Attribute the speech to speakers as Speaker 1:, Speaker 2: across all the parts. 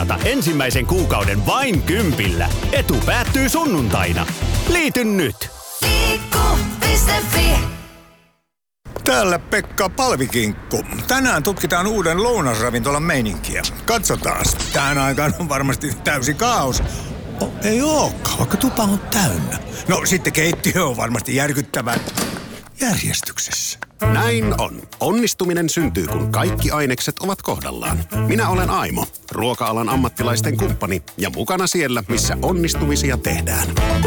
Speaker 1: lainata ensimmäisen kuukauden vain 10. Etu päättyy sunnuntaina. Liity nyt!
Speaker 2: Liikku.fi.
Speaker 3: Täällä Pekka Palvikinkku. Tänään tutkitaan uuden lounasravintolan meininkiä. Katsotaan. Tähän aikaan on varmasti täysi kaos. Ei ookaan, vaikka tupa on täynnä. No sitten keittiö on varmasti järkyttävän järjestyksessä.
Speaker 4: Näin on. Onnistuminen syntyy, kun kaikki ainekset ovat kohdallaan. Minä olen Aimo, ruoka-alan ammattilaisten kumppani ja mukana siellä, missä onnistumisia tehdään.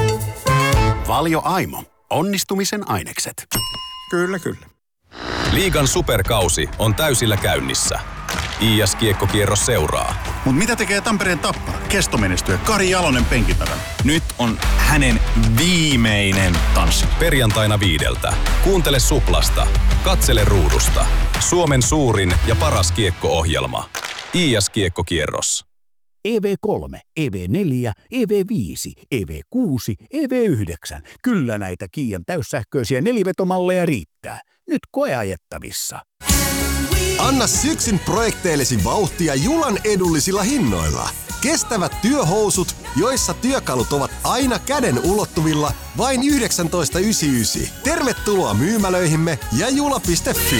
Speaker 4: Valio Aimo. Onnistumisen ainekset.
Speaker 3: Kyllä, kyllä.
Speaker 5: Liigan superkausi on täysillä käynnissä. IS-kiekkokierros seuraa.
Speaker 6: Mut mitä tekee Tampereen Tappara? Kestomenestyjä Kari Jalonen penkin takana. Nyt on hänen viimeinen tanssi.
Speaker 5: Perjantaina 5. Kuuntele Suplasta. Katsele ruudusta. Suomen suurin ja paras kiekko-ohjelma. IS-kiekkokierros.
Speaker 7: EV3, EV4, EV5, EV6, EV9. Kyllä näitä Kiian täyssähköisiä nelivetomalleja riittää. Nyt koeajettavissa.
Speaker 8: Anna syksyn projekteillesi vauhtia Julan edullisilla hinnoilla. Kestävät työhousut, joissa työkalut ovat aina käden ulottuvilla, vain 19,99. Tervetuloa myymälöihimme ja jula.fi.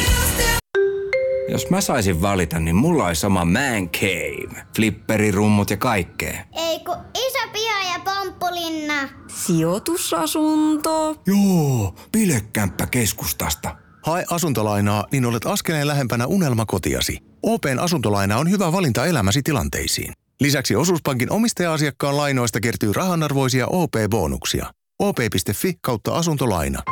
Speaker 9: Jos mä saisin valita, niin mulla olisi oma man cave. Flipperirummut ja kaikkea.
Speaker 2: Ei kun iso piha ja pomppulinna.
Speaker 10: Sijoitusasunto.
Speaker 9: Joo, bilekämppä keskustasta.
Speaker 11: Hae asuntolainaa, niin olet askeleen lähempänä unelmakotiasi. OP:n asuntolaina on hyvä valinta elämäsi tilanteisiin. Lisäksi Osuuspankin omistaja-asiakkaan lainoista kertyy rahanarvoisia OP-bonuksia. op.fi/asuntolaina.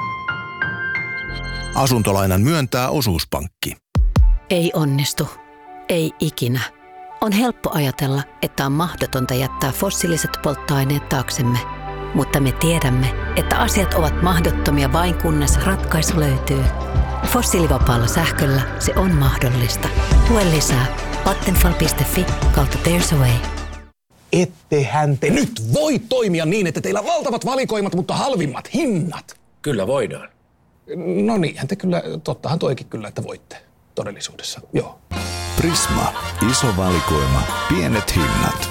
Speaker 11: Asuntolainan myöntää Osuuspankki.
Speaker 12: Ei onnistu. Ei ikinä. On helppo ajatella, että on mahdotonta jättää fossiiliset polttoaineet taaksemme. Mutta me tiedämme, että asiat ovat mahdottomia vain kunnes ratkaisu löytyy. Fossiilivapaalla sähköllä se on mahdollista. Lue lisää vattenfall.fi/there's a way.
Speaker 13: Ettehän te nyt voi toimia niin, että teillä on valtavat valikoimat, mutta halvimmat hinnat.
Speaker 14: Kyllä voidaan.
Speaker 13: No niinhän te kyllä, tottahan toikin kyllä, että voitte todellisuudessa, joo.
Speaker 15: Prisma. Iso valikoima. Pienet hinnat.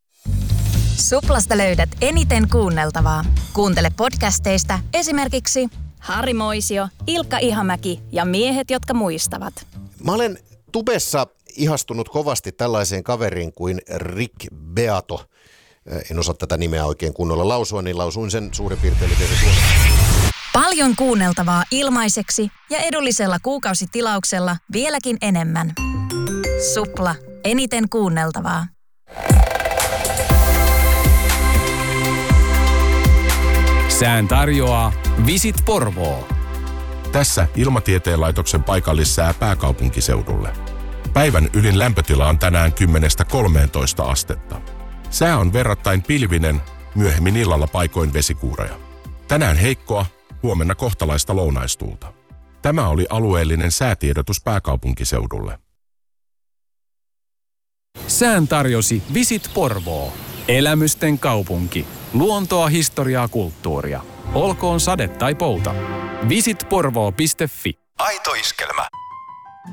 Speaker 16: Suplasta löydät eniten kuunneltavaa. Kuuntele podcasteista esimerkiksi Harri Moisio, Ilkka Ihamäki ja miehet, jotka muistavat.
Speaker 17: Mä olen tubessa ihastunut kovasti tällaiseen kaveriin kuin Rick Beato. En osaa tätä nimeä oikein kunnolla lausua, niin lausuin sen suurin piirtein suomeksi.
Speaker 16: Paljon kuunneltavaa ilmaiseksi ja edullisella kuukausitilauksella vieläkin enemmän. Supla. Eniten kuunneltavaa.
Speaker 5: Sään tarjoaa Visit Porvoo.
Speaker 18: Tässä Ilmatieteen laitoksen paikallissää pääkaupunkiseudulle. Päivän ylin lämpötila on tänään 10–13 astetta. Sää on verrattain pilvinen, myöhemmin illalla paikoin vesikuureja. Tänään heikkoa, huomenna kohtalaista lounaistuulta. Tämä oli alueellinen säätiedotus pääkaupunkiseudulle.
Speaker 5: Sään tarjosi Visit Porvoo. Elämysten kaupunki. Luontoa, historiaa, kulttuuria. Olkoon sade tai pouta. Visitporvoo.fi.
Speaker 19: Aito iskelmä.